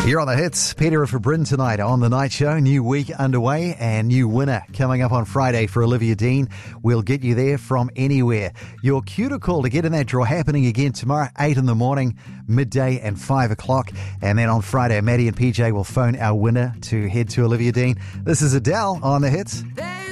You're on the hits. Peter for Bryn tonight on The Night Show. New week underway and new winner coming up on Friday for Olivia Dean. We'll get you there from anywhere. Your cue to call to get in that draw happening again tomorrow, 8 in the morning, midday and 5 o'clock. And then on Friday, Maddie and PJ will phone our winner to head to Olivia Dean. This is Adele on the hits.